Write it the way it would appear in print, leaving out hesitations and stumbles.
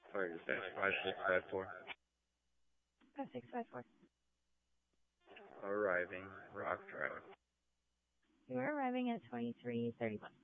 Sorry, is that 5654? 5654. Arriving, Rock Drive. You are arriving at 2331.